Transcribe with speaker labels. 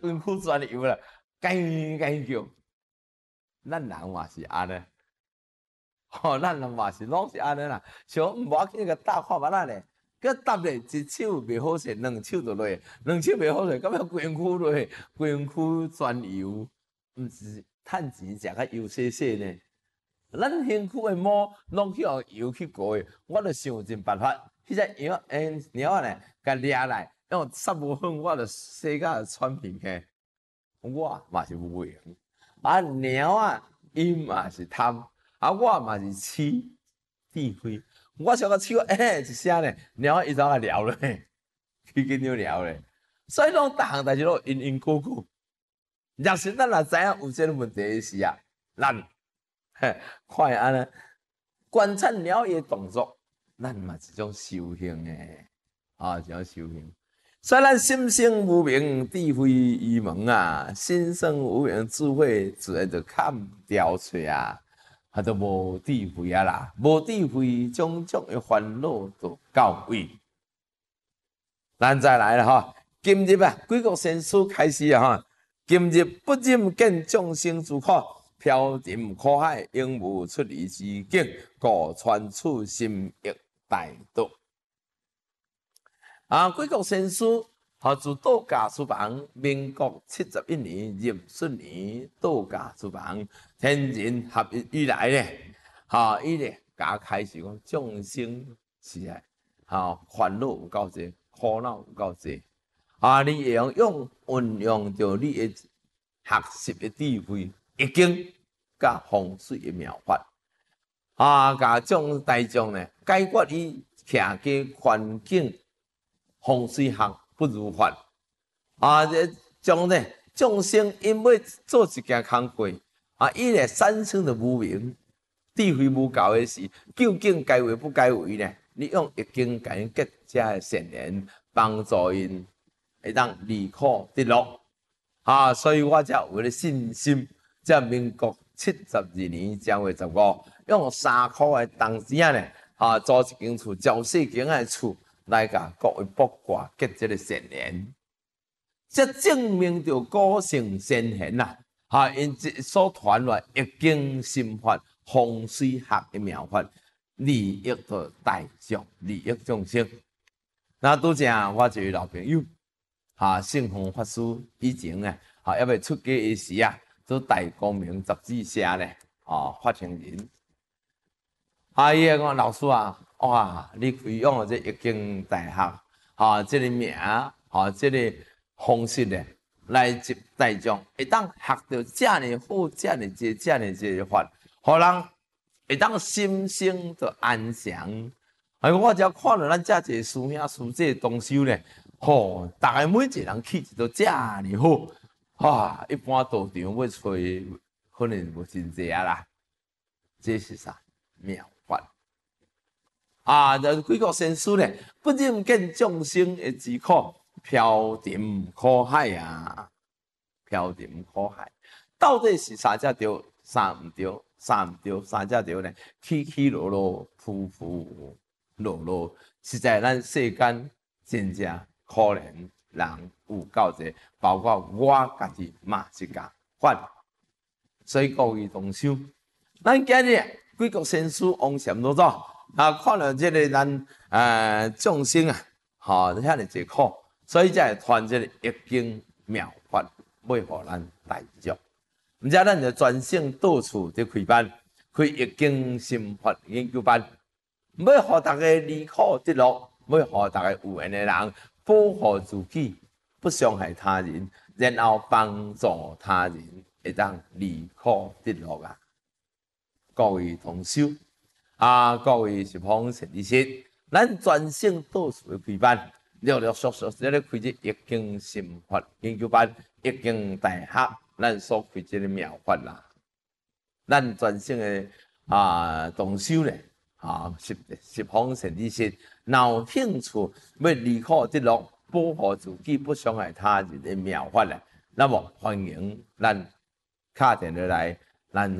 Speaker 1: 捐躯全游啦，该叫。咱人嘛是安尼，咱人嘛是拢是安尼啦。像无要紧个搭看物仔咧，佮搭咧一手袂好势，两手就落；两手袂好势，咁要捐躯落，捐躯全游，毋是趁钱食较悠细细呢。咱身躯的毛拢去互游去过诶，我著想尽办法，迄只药猫仔咧，甲掠来，用杀无远，我著洗甲喘片起。我嘛是有袂远，猫仔伊嘛是贪，我嘛是饲智慧。我想到手一声咧，猫伊走来撩咧，去紧张撩咧。所以拢逐项代志拢因果果。若是咱若知影有这个问题时啊，咱看安尼观察猫伊动作，咱嘛是一种修行诶，一种修行。所以咱心生无明，智慧愚蒙啊！心生无明，智慧自然就砍掉出啊，就无智慧啊啦！无智慧，种种的烦恼就到位。咱再来了哈，今日啊，几个先师开始啊哈，今日不忍见众生之苦，飘沉苦海，永无出离之境，故传此心益大道。几个先师，自道家书房，民国71年壬戌年，道家书房天人合一以来咧，伊咧甲开始讲众生是烦恼有够济，苦恼有够济，你会用运用着你的学习的智慧，易经甲风水的妙法，甲众大众咧解决伊徛嘅环境。风水学不如法，将咧众生因为做一件工课，伊咧产生的无明，智慧无够的时，究竟该为不该为呢？你用易经甲因结这的善缘，帮助因会当离苦得乐，所以我才有咧信心，在民国72年正月15，用3块的铜钱咧，租一间厝，照四间的厝。来甲各位卜卦结这个善缘，这证明着古圣先贤呐，因所传来易经心法、风水学的妙法，利益着大众，利益众生。那拄正我一位老朋友，圣宏法师以前呢，要未出家的时啊，做大光明杂志社咧，发行人。伊个讲老师啊。哇！你开用这易经大学，这个名，这个方式咧，来接大众，会当学到这么好、这么济、这么济的法，互人会当心生着安详。我只要看到咱这济师兄师姐同修咧，大家每一个人气质都这么好，一般道场要找可能无真济啦。这是啥妙法？就几个先师咧，不忍见众生的之苦，飘沉苦海啊！飘沉苦海，到底是啥只对，啥唔对？啥唔对？啥只对呢？起起落落，浮浮落落，实在咱世间真正可怜人有够济，包括我家己嘛是共款。所以各位同修，咱今日几个先师往前多走。看到这个咱众生啊，遐尼济苦，所以才会传这个易经妙法，要互咱大众。毋则咱就专心到处伫开班，开易经心法研究班，要互大家离苦得乐，要互大家有缘的人保护自己，不伤害他人，然后帮助他人，会当离苦得乐啊！各位同修。各位是方善知识，咱专心到处开班，陆陆续续在咧开这易经心法研究班、易经大学，咱所开这个妙法啦。咱专心的同修咧，是方善知识，有兴趣要离苦得乐，保护自己不伤害他人的妙法咧，那么欢迎咱打电话来，咱。